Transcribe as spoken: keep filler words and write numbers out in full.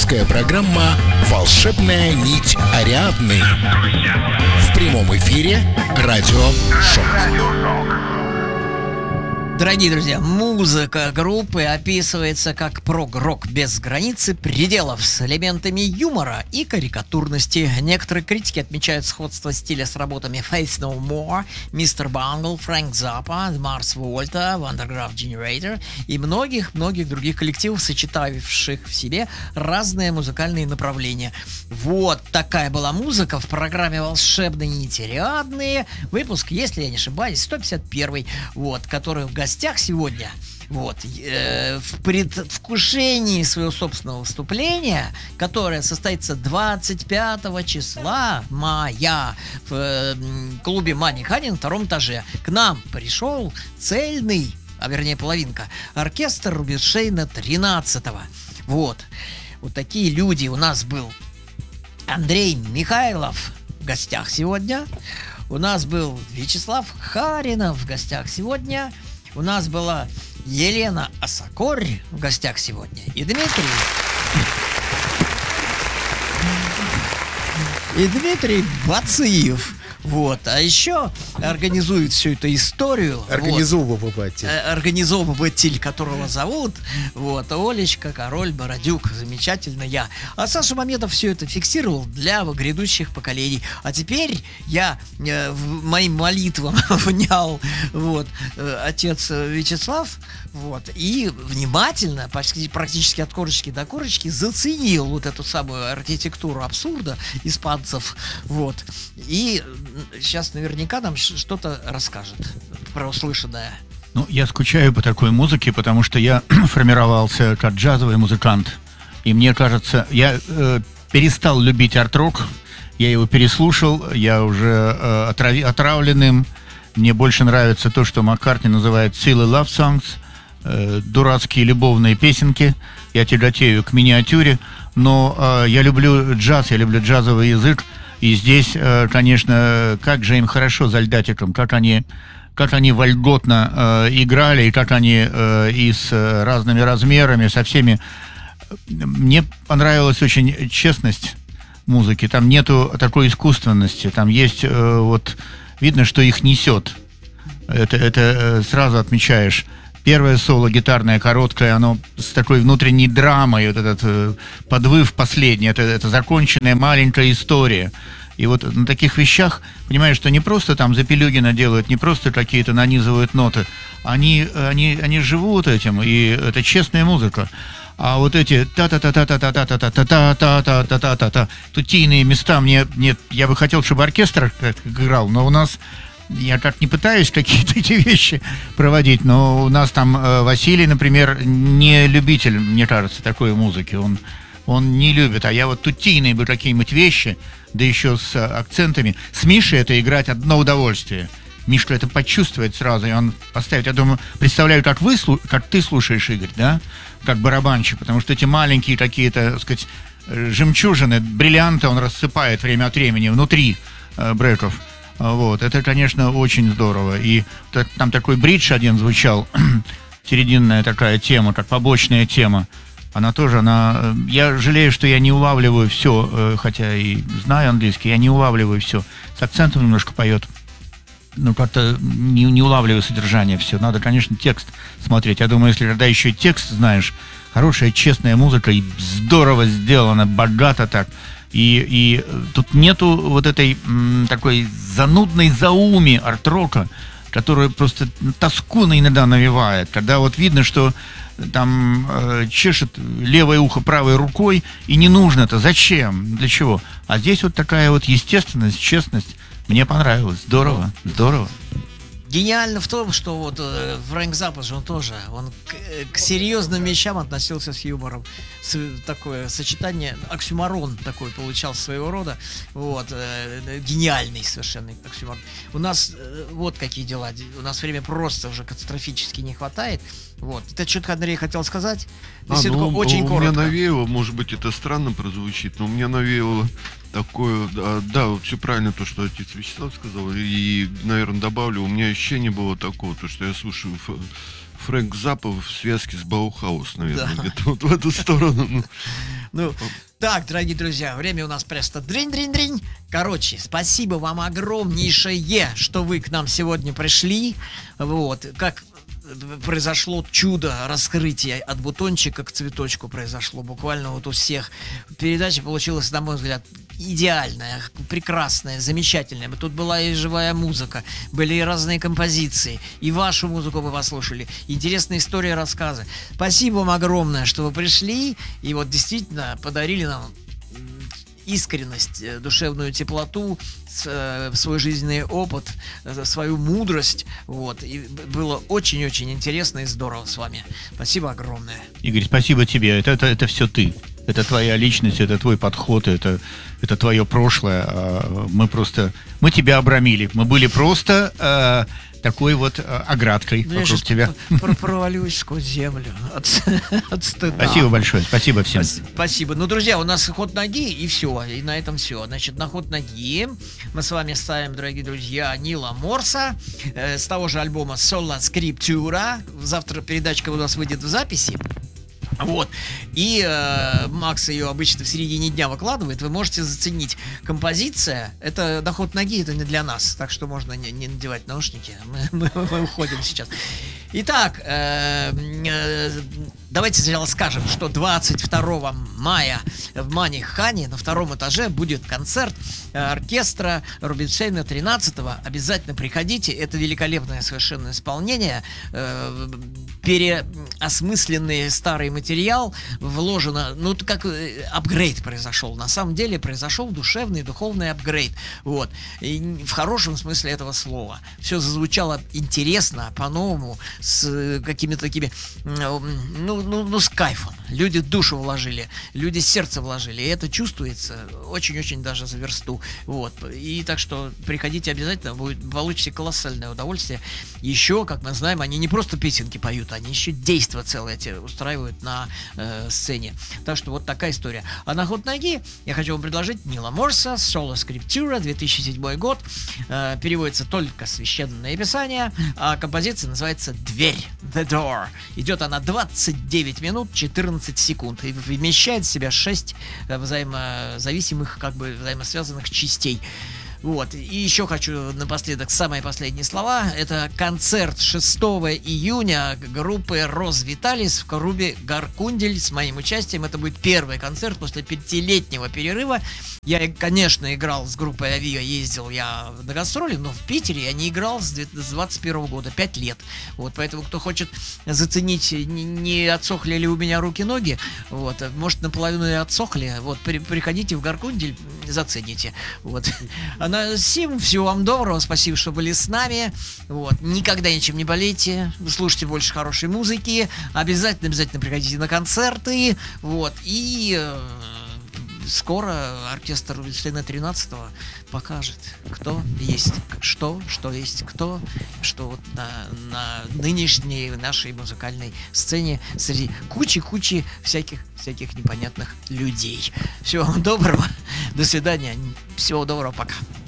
авторская программа «Волшебная нить Ариадны». В прямом эфире радио «Шок». Дорогие друзья, музыка группы описывается как прог-рок без границы пределов, с элементами юмора и карикатурности. Некоторые критики отмечают сходство стиля с работами Faith No More, мистер Bungle, Фрэнк Заппа, Марс Вольта, Wondergraph Generator и многих-многих других коллективов, сочетавших в себе разные музыкальные направления. Вот такая была музыка в программе «Волшебные нити Ариадны». Выпуск, если я не ошибаюсь, сто пятьдесят первый, вот, который в гостях сегодня, вот, э, в предвкушении своего собственного выступления, которое состоится двадцать пятого числа мая в э, клубе Мани Хани на втором этаже. К нам пришел цельный, а вернее половинка, оркестр Рубинштейна тринадцатого. Вот. Вот такие люди. У нас был Андрей Михайлов в гостях сегодня. У нас был Вячеслав Харинов в гостях сегодня. У нас была Елена Осокорь в гостях сегодня. И Дмитрий. И Дмитрий Бациев. Вот. А еще организует всю эту историю. Организовыватель. Вот, организовыватель, которого зовут. Вот. Олечка, Король, Бородюк. Замечательно я. А Саша Мамедов все это фиксировал для грядущих поколений. А теперь я э, в моим молитвам внял вот, э, отец Вячеслав. Вот, и внимательно, почти, практически от корочки до корочки, заценил вот эту самую архитектуру абсурда испанцев. Вот. И сейчас наверняка нам что-то расскажет про услышанное. Ну, я скучаю по такой музыке, потому что я формировался как джазовый музыкант. И мне кажется, я э, перестал любить арт-рок, я его переслушал, я уже э, отрави, отравленным. Мне больше нравится то, что Маккартни называет «silly love songs», э, дурацкие любовные песенки. Я тяготею к миниатюре, но э, я люблю джаз, я люблю джазовый язык. И здесь, э, конечно, как же им хорошо за льдатиком, как они... как они вольготно э, играли, и как они э, и с э, разными размерами, со всеми. Мне понравилась очень честность музыки. Там нету такой искусственности. Там есть, э, вот, видно, что их несет. Это, это э, сразу отмечаешь. Первое соло гитарное, короткое, оно с такой внутренней драмой, вот этот э, подвыв последний, это, это законченная маленькая история. И вот на таких вещах, понимаешь, что не просто там Запелюгина делают, не просто какие-то нанизывают ноты, они, они, они живут этим, и это честная музыка. А вот эти та-та-та-та-та-та-та-та-та-та-та-та-та-та-та тутийные места, мне, мне, я бы хотел, чтобы оркестр играл, но у нас, я как не пытаюсь какие-то эти вещи проводить, но у нас там Василий, например, не любитель, мне кажется, такой музыки, он... Он не любит, а я вот тутийные бы какие-нибудь вещи, да еще с акцентами. С Мишей это играть одно удовольствие. Мишка это почувствует сразу, и он поставит. Я думаю, представляю, как вы, как ты слушаешь, Игорь, да? Как барабанщик, потому что эти маленькие какие-то, так сказать, жемчужины, бриллианты он рассыпает время от времени внутри э, бреков. Вот, это, конечно, очень здорово. И там такой бридж один звучал, серединная такая тема, как побочная тема. Она тоже, она... Я жалею, что я не улавливаю все, хотя и знаю английский, я не улавливаю все. С акцентом немножко поет. Ну, как-то не, не улавливаю содержание все. Надо, конечно, текст смотреть. Я думаю, если когда еще и текст знаешь, хорошая, честная музыка, и здорово сделано, богато так. И, и тут нету вот этой м, такой занудной зауми арт-рока, которая просто тоску иногда навевает. Когда вот видно, что там э, чешет левое ухо правой рукой, и не нужно это. Зачем? Для чего? А здесь вот такая вот естественность, честность. Мне понравилось. Здорово, здорово. Гениально в том, что вот э, Фрэнк Заппа же он тоже, он к, к серьезным вещам относился с юмором. С, такое сочетание, оксюмарон такой получался своего рода. Вот, э, гениальный совершенно оксюмарон. У нас э, вот какие дела. У нас время просто уже катастрофически не хватает. Вот. Ты что-то, Андрей, хотел сказать? А, ну, очень у коротко. меня навеяло, может быть, это странно прозвучит, но у меня навеяло такое, да, да, вот все правильно то, что отец Вячеслав сказал, и, наверное, добавлю, у меня ощущение было такое, то, что я слушаю Ф- Фрэнк Заппа в связке с Баухаус, наверное, да. где-то вот в эту сторону. Ну. Ну, так, дорогие друзья, время у нас просто дринь-дринь-дринь. Короче, спасибо вам огромнейшее, что вы к нам сегодня пришли. Вот, как произошло чудо раскрытия от бутончика к цветочку произошло буквально вот у всех. Передача получилась, на мой взгляд, идеальная, прекрасная, замечательная. Тут была и живая музыка, были и разные композиции, и вашу музыку вы послушали, интересные истории, рассказы. Спасибо вам огромное, что вы пришли и вот действительно подарили нам искренность, душевную теплоту, свой жизненный опыт, свою мудрость. Вот. И было очень-очень интересно и здорово с вами. Спасибо огромное. Игорь, спасибо тебе. Это, это, это все ты. Это твоя личность, это твой подход, это, это твое прошлое. Мы просто... Мы тебя обрамили. Мы были просто... Э, такой вот э, оградкой я вокруг тебя. Про провалюсь сквозь землю от, от стыда. Спасибо большое, спасибо всем. Спасибо. Ну, друзья, у нас ход ноги и все, и на этом все. Значит, на ход ноги мы с вами ставим, дорогие друзья, Нила Морса э, с того же альбома Sola Scriptura. Завтра передачка у нас выйдет в записи. Вот. И э, Макс ее обычно в середине дня выкладывает. Вы можете заценить. Композиция, это доход ноги, это не для нас. Так что можно не, не надевать наушники. Мы, мы, мы уходим сейчас. Итак, э, э, давайте сначала скажем, что двадцать второго мая в Мани-Хане на втором этаже будет концерт оркестра Рубинштейна тринадцатого. Обязательно приходите. Это великолепное совершенно исполнение. Э, переосмысленный старый материал вложено, ну, как апгрейд произошел. На самом деле произошел душевный, духовный апгрейд. Вот. И в хорошем смысле этого слова. Все зазвучало интересно, по-новому, с какими-то такими, ну, ну, ну, с кайфом. Люди душу вложили, люди сердце вложили. И это чувствуется очень-очень даже за версту. Вот. И так что приходите обязательно, вы получите колоссальное удовольствие. Еще, как мы знаем, они не просто песенки поют, они еще действа целые эти устраивают на э, сцене. Так что вот такая история. А на ход ноги я хочу вам предложить Нила Морса, Sola Scriptura, две тысячи седьмой год. Э, переводится только Священное Писание, а композиция называется «Дверь», The Door. Идет она двадцать девять минут четырнадцать секунд и вмещает в себя шесть взаимозависимых, как бы взаимосвязанных частей. Вот. И еще хочу напоследок самые последние слова. Это концерт шестого июня группы Роз Виталис в клубе Гаркундель с моим участием. Это будет первый концерт после пятилетнего перерыва. Я, конечно, играл с группой Авиа, ездил я на гастроли, но в Питере я не играл с двадцать первого года, пять лет. Вот, поэтому, кто хочет заценить, не, не отсохли ли у меня руки-ноги, вот, может, наполовину и отсохли, вот, при, приходите в Гаркундель, зацените. Вот. А на сим всего вам доброго, спасибо, что были с нами. Вот, никогда ничем не болейте, слушайте больше хорошей музыки, обязательно, обязательно приходите на концерты, вот, и... скоро оркестр Рубинштейна тринадцатого покажет, кто есть что, что есть кто, что вот на, на нынешней нашей музыкальной сцене среди кучи-кучи всяких, всяких непонятных людей. Всего вам доброго, до свидания, всего доброго, пока.